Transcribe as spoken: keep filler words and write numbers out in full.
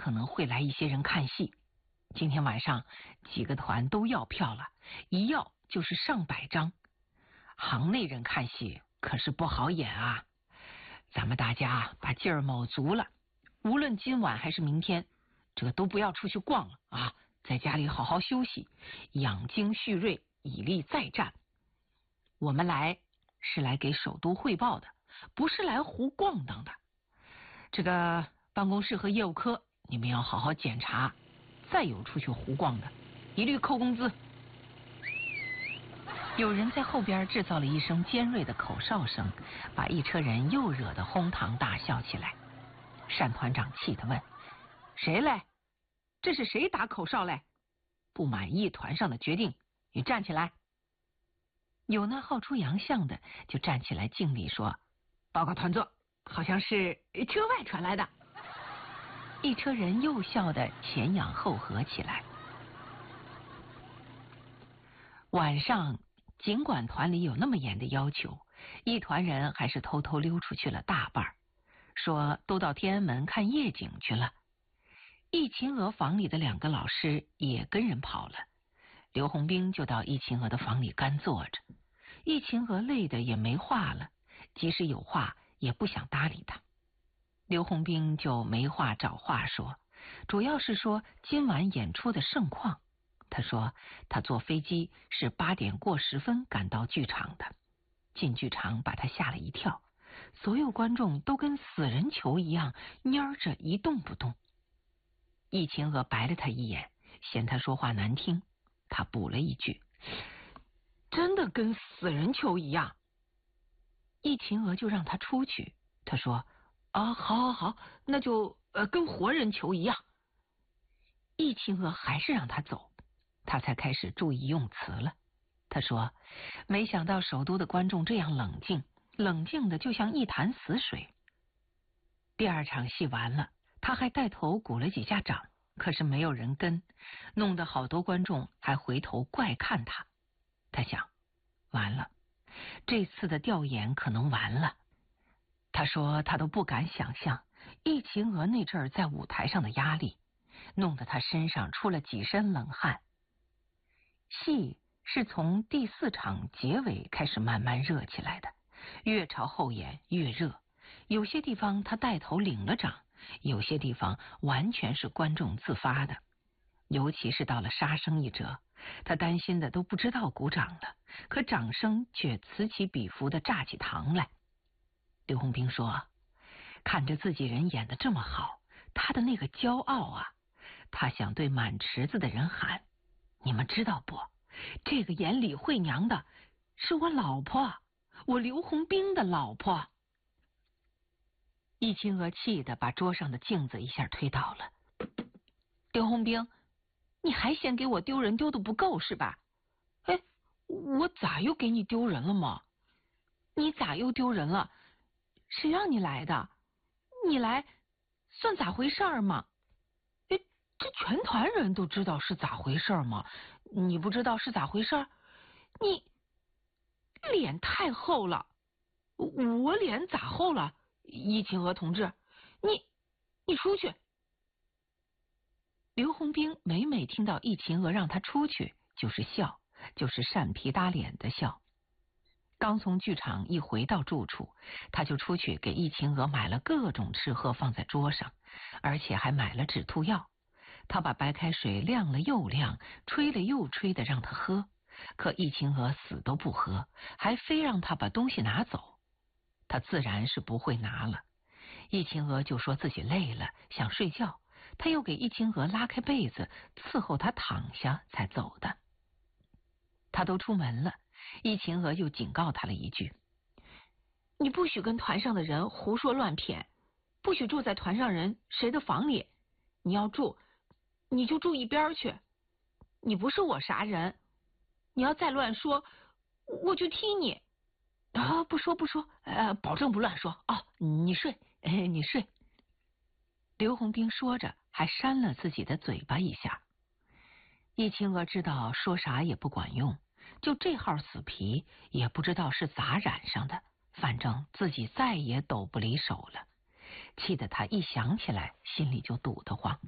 可能会来一些人看戏。今天晚上几个团都要票了，一要就是上百张。行内人看戏可是不好演啊，咱们大家把劲儿卯足了，无论今晚还是明天，这个都不要出去逛了啊，在家里好好休息，养精蓄锐，以力再战。我们来是来给首都汇报的，不是来胡逛荡的。这个办公室和业务科，你们要好好检查，再有出去胡逛的，一律扣工资。有人在后边制造了一声尖锐的口哨声，把一车人又惹得哄堂大笑起来。单团长气得问：谁嘞？这是谁打口哨嘞？不满意团上的决定，你站起来。有那好出洋相的就站起来敬礼说：报告团座，好像是车外传来的。一车人又笑得前仰后合起来。晚上尽管团里有那么严的要求，一团人还是偷偷溜出去了大半，说都到天安门看夜景去了。易秦娥房里的两个老师也跟人跑了，刘洪兵就到易秦娥的房里干坐着。易秦娥累得也没话了，即使有话也不想搭理他。刘洪兵就没话找话说，主要是说今晚演出的盛况。他说他坐飞机是八点过十分赶到剧场的，进剧场把他吓了一跳，所有观众都跟死人球一样蔫着一动不动。易秦娥白了他一眼，嫌他说话难听，他补了一句：真的跟死人球一样。易秦娥就让他出去，他说啊，好好好，那就呃跟活人球一样。易秦娥还是让他走，他才开始注意用词了。他说没想到首都的观众这样冷静，冷静的就像一潭死水。第二场戏完了，他还带头鼓了几下掌，可是没有人跟，弄得好多观众还回头怪看他。他想，完了，这次的调研可能完了。他说他都不敢想象易秦娥那阵儿在舞台上的压力，弄得他身上出了几身冷汗。戏是从第四场结尾开始慢慢热起来的，越朝后演越热，有些地方他带头领了掌，有些地方完全是观众自发的。尤其是到了杀生一折，他担心的都不知道鼓掌了，可掌声却此起彼伏的炸起堂来。刘洪兵说，看着自己人演得这么好，他的那个骄傲啊，他想对满池子的人喊，你们知道不，这个演李慧娘的是我老婆，我刘洪兵的老婆。易秦娥气得把桌上的镜子一下推倒了。刘洪兵，你还嫌给我丢人丢的不够是吧？哎，我咋又给你丢人了吗？你咋又丢人了？谁让你来的？你来算咋回事儿吗？哎，这全团人都知道是咋回事儿吗？你不知道是咋回事儿？你脸太厚了。我脸咋厚了？易秦娥同志，你你出去。刘洪兵每每听到易秦娥让他出去，就是笑，就是扇皮打脸的笑。刚从剧场一回到住处，他就出去给易秦娥买了各种吃喝放在桌上，而且还买了止吐药。他把白开水晾了又晾，吹了又吹的让他喝，可易秦娥死都不喝，还非让他把东西拿走。他自然是不会拿了。易秦娥就说自己累了，想睡觉，他又给易秦娥拉开被子，伺候他躺下才走的。他都出门了，易秦娥又警告他了一句，你不许跟团上的人胡说乱谝，不许住在团上人谁的房里，你要住你就住一边去，你不是我啥人，你要再乱说我就踢你。啊，不说不说，呃，保证不乱说哦。你睡，哎，你睡。刘洪兵说着，还扇了自己的嘴巴一下。易秦娥知道说啥也不管用，就这号死皮，也不知道是咋染上的，反正自己再也抖不离手了，气得他一想起来，心里就堵得慌。